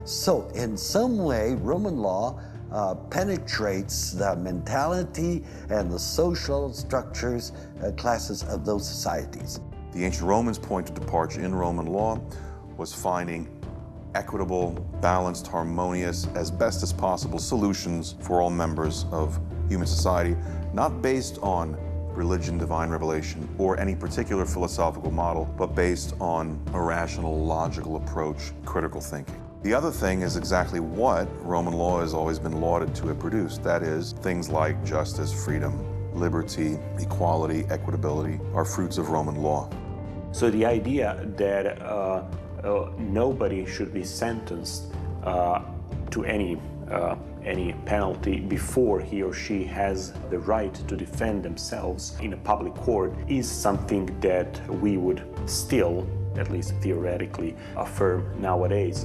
So, in some way, Roman law penetrates the mentality and the social structures, classes of those societies. The ancient Romans' point of departure in Roman law was finding equitable, balanced, harmonious, as best as possible solutions for all members of human society, not based on religion, divine revelation, or any particular philosophical model, but based on a rational, logical approach, critical thinking. The other thing is exactly what Roman law has always been lauded to have produced. That is, things like justice, freedom, liberty, equality, equitability are fruits of Roman law. So the idea that nobody should be sentenced to any penalty before he or she has the right to defend themselves in a public court is something that we would still, at least theoretically, affirm nowadays.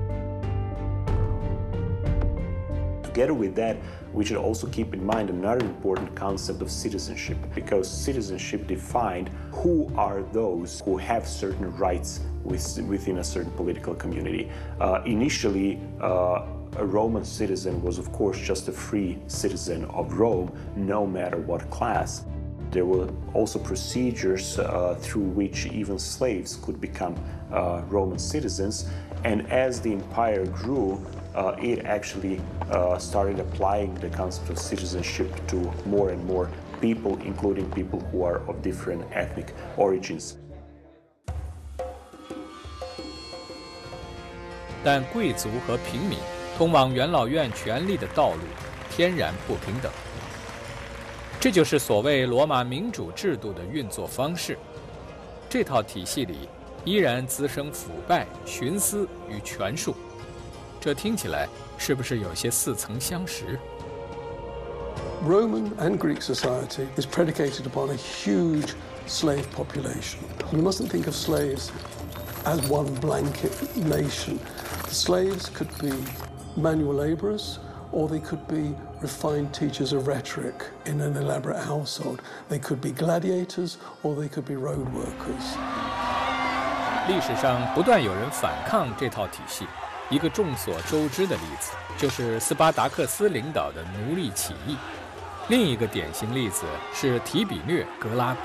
Together with that, we should also keep in mind another important concept of citizenship, because citizenship defined who are those who have certain rights within a certain political community. Initially, a Roman citizen was, of course, just a free citizen of Rome, no matter what class. There were also procedures through which even slaves could become Roman citizens, and as the empire grew, it actually started applying the concept of citizenship to more and more people, including people who are of different ethnic origins. 但贵族和平民通往元老院权力的道路天然不平等，这就是所谓罗马民主制度的运作方式。这套体系里依然滋生腐败、徇私与权术，这听起来是不是有些似曾相识？ Roman and Greek society is predicated upon a huge slave population. You mustn't think of slaves as one blanket nation. The slaves could be manual laborers, or they could be refined teachers of rhetoric in an elaborate household. They could be gladiators, or they could be road workers. 历史上不断有人反抗这套体系，一个众所周知的例子就是斯巴达克斯领导的奴隶起义，另一个典型例子是提比略·格拉古。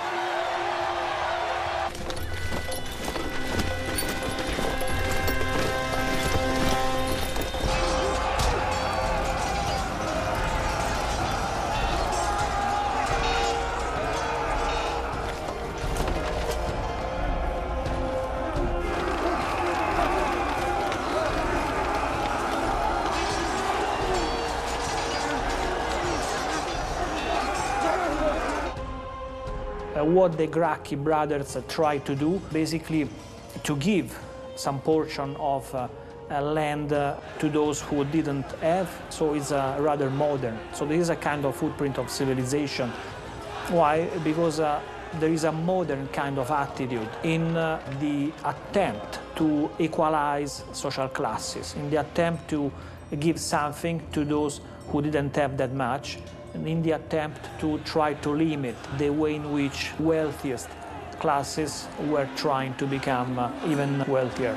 What the Gracchi brothers tried to do, basically to give some portion of land to those who didn't have, so it's rather modern. So there is a kind of footprint of civilization. Why? Because there is a modern kind of attitude in the attempt to equalize social classes, in the attempt to give something to those who didn't have that much, and in the attempt to try to limit the way in which wealthiest classes were trying to become even wealthier.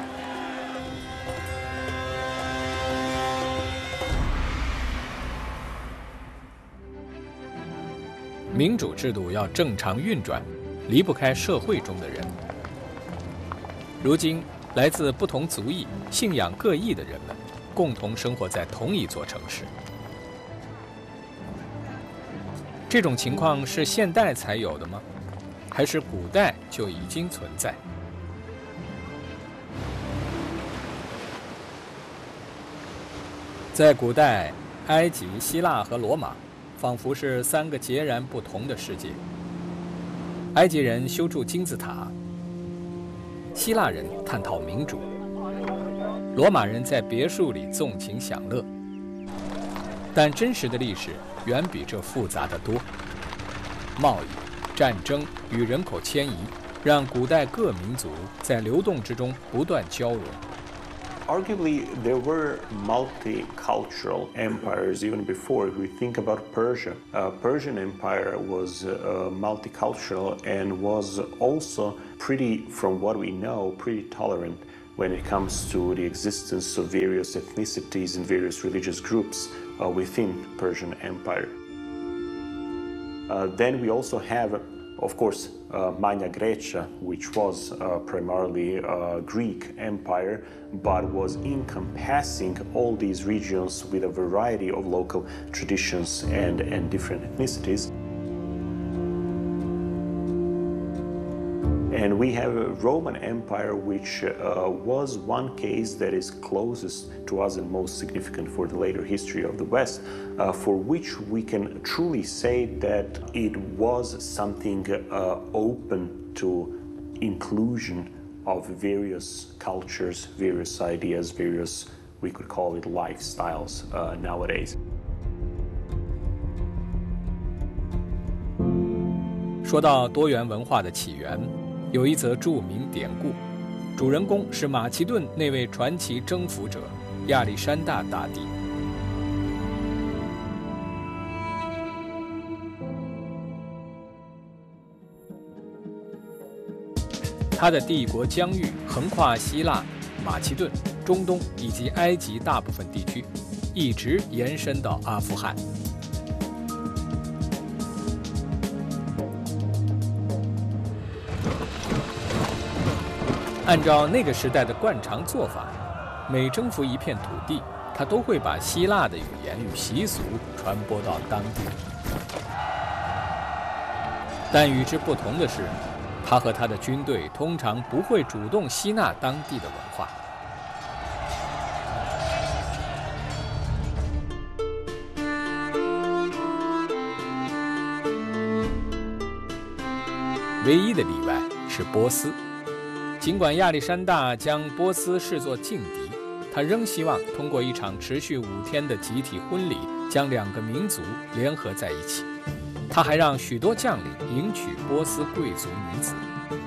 民主制度要正常运转，离不开社会中的人。如今，来自不同族裔、信仰各异的人们，共同生活在同一座城市。 这种情况是现代才有的吗？还是古代就已经存在？在古代，埃及、希腊和罗马仿佛是三个截然不同的世界。埃及人修筑金字塔，希腊人探讨民主，罗马人在别墅里纵情享乐。但真实的历史 远比这复杂得多。贸易、战争与人口迁移，让古代各民族在流动之中不断交融。 Arguably, there were multicultural empires even before. If we think about Persia, Persian Empire was multicultural and was also pretty, from what we know, pretty tolerant when it comes to the existence of various ethnicities and various religious groups within Persian Empire. Then we also have, of course, Magna Graecia, which was primarily a Greek empire, but was encompassing all these regions with a variety of local traditions and different ethnicities. And we have a Roman Empire, which was one case that is closest to us and most significant for the later history of the West, for which we can truly say that it was something open to inclusion of various cultures, various ideas, various, we could call it lifestyles nowadays. 说到多元文化的起源，有一则著名典故，主人公是马其顿那位传奇征服者亚历山大大帝。他的帝国疆域横跨希腊、马其顿、中东以及埃及大部分地区，一直延伸到阿富汗。按照那个时代的惯常做法，每征服一片土地，他都会把希腊的语言与习俗传播到当地。但与之不同的是，他和他的军队通常不会主动吸纳当地的文化。唯一的例外是波斯。尽管亚历山大将波斯视作劲敌，他仍希望通过一场持续5天的集体婚礼，将2个民族联合在一起。他还让许多将领迎娶波斯贵族女子。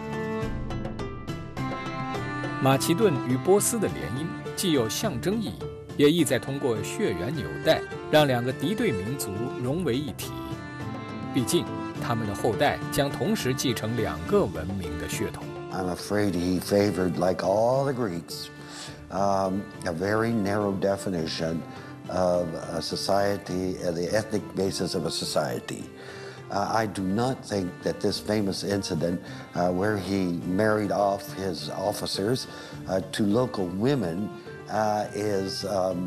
马其顿与波斯的联姻既有象征意义，也意在通过血缘纽带让2个敌对民族融为一体。毕竟，他们的后代将同时继承2个文明的血统。 I'm afraid he favored, like all the Greeks, a very narrow definition of a society, the ethnic basis of a society. I do not think that this famous incident where he married off his officers to local women is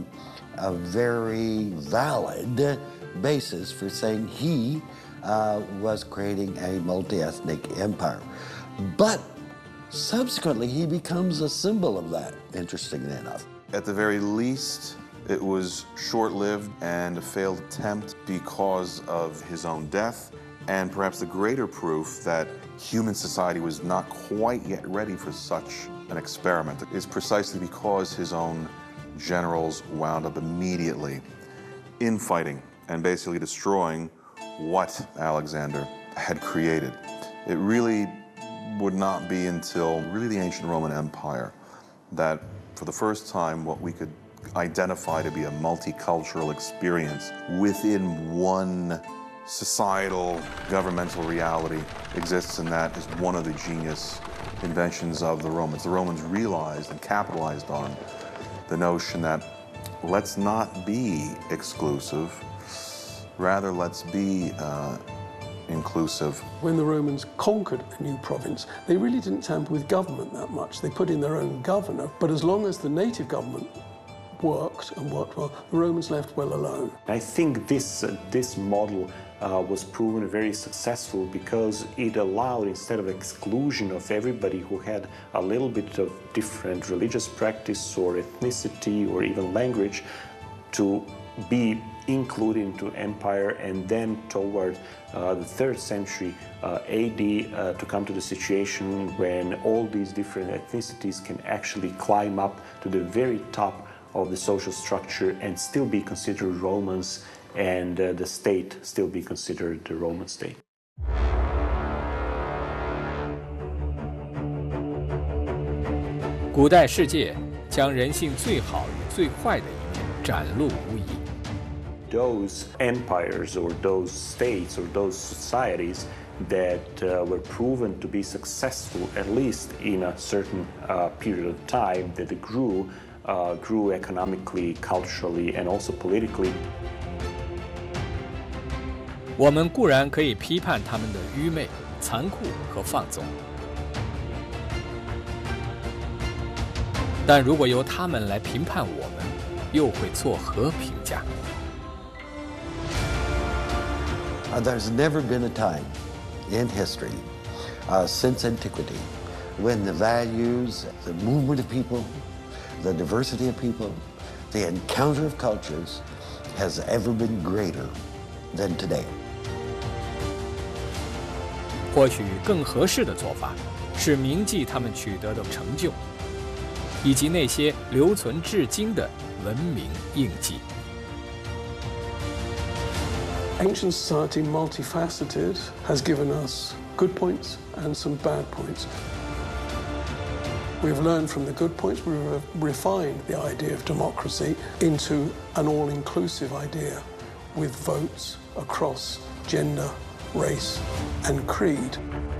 a very valid basis for saying he was creating a multi-ethnic empire. But subsequently, he becomes a symbol of that, interestingly enough. At the very least, it was short-lived and a failed attempt because of his own death, and perhaps the greater proof that human society was not quite yet ready for such an experiment is precisely because his own generals wound up immediately infighting and basically destroying what Alexander had created. It really would not be until really the ancient Roman Empire that for the first time what we could identify to be a multicultural experience within one societal governmental reality exists, and that is one of the genius inventions of the Romans. The Romans realized and capitalized on the notion that let's not be exclusive, rather let's be inclusive. When the Romans conquered a new province, they really didn't tamper with government that much. They put in their own governor, but as long as the native government worked well, the Romans left well alone. I think this model was proven very successful because it allowed, instead of exclusion of everybody who had a little bit of different religious practice or ethnicity or even language, to be included into empire, and then toward the 3rd century AD to come to the situation when all these different ethnicities can actually climb up to the very top of the social structure and still be considered Romans, and the state still be considered the Roman state. 古代世界将人性最好与最坏的一面展露无遗。 Those empires or those states or those societies that were proven to be successful, at least in a certain period of time, that they grew economically, culturally, and also politically. 我们固然可以批判他们的愚昧、残酷和放纵，但如果由他们来评判我们，又会作何评价？ There's never been a time in history since antiquity when the values, the movement of people, the diversity of people, the encounter of cultures has ever been greater than today. 或许更合适的做法是铭记他们取得的成就，以及那些留存至今的文明印记。 Ancient society, multifaceted, has given us good points and some bad points. We've learned from the good points, we've refined the idea of democracy into an all-inclusive idea with votes across gender, race and creed.